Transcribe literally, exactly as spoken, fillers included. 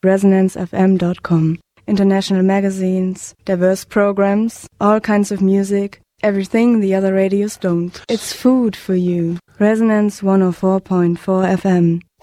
resonance f m dot com. International magazines, diverse programs, all kinds of music, everything the other radios don't. It's food for you. Resonance one oh four point four F M.